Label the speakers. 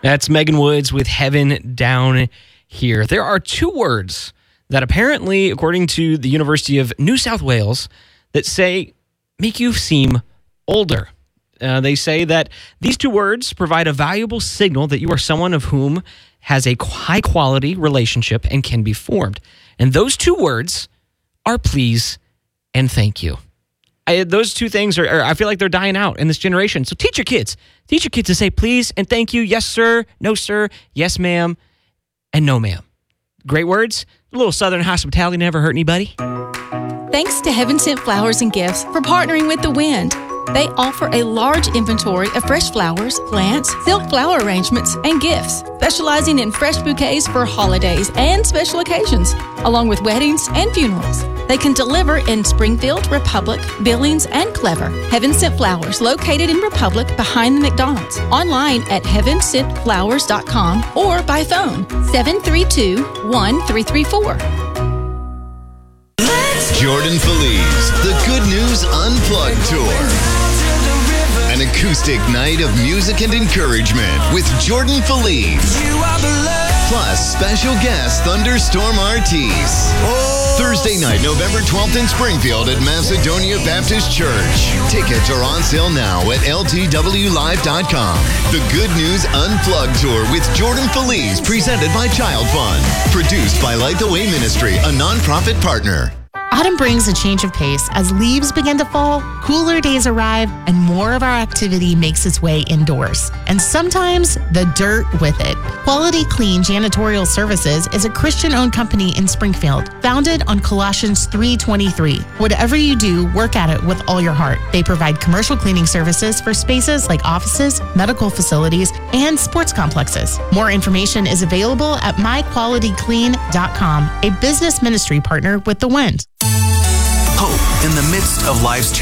Speaker 1: That's Megan Woods with Heaven Down Here. There are two words that apparently, according to the University of New South Wales, that make you seem older. They say that these two words provide a valuable signal that you are someone of whom has a high-quality relationship and can be formed. And those two words are please and thank you. Those two things I feel like they're dying out in this generation. So teach your kids to say please and thank you, yes sir, no sir, yes ma'am, and no ma'am. Great words. A little Southern hospitality never hurt anybody.
Speaker 2: Thanks to Heaven Sent Flowers and Gifts for partnering with The Wind. They offer a large inventory of fresh flowers, plants, silk flower arrangements, and gifts, specializing in fresh bouquets for holidays and special occasions, along with weddings and funerals. They can deliver in Springfield, Republic, Billings, and Clever. Heaven Sent Flowers, located in Republic behind the McDonald's. Online at heavensentflowers.com or by phone 732-1334.
Speaker 3: Jordan Feliz, the Good News Unplugged Tour. An acoustic night of music and encouragement with Jordan Feliz. Plus special guest Thunderstorm Artis. Thursday night, November 12th in Springfield at Macedonia Baptist Church. Tickets are on sale now at ltwlive.com. The Good News Unplugged Tour with Jordan Feliz, presented by Child Fund. Produced by Light the Way Ministry, a nonprofit partner.
Speaker 4: Autumn brings a change of pace as leaves begin to fall, cooler days arrive, and more of our activity makes its way indoors. And sometimes the dirt with it. Quality Clean Janitorial Services is a Christian-owned company in Springfield, founded on Colossians 3:23. Whatever you do, work at it with all your heart. They provide commercial cleaning services for spaces like offices, medical facilities, and sports complexes. More information is available at myqualityclean.com, a business ministry partner with The Wind.
Speaker 5: Hope in the midst of life's challenges.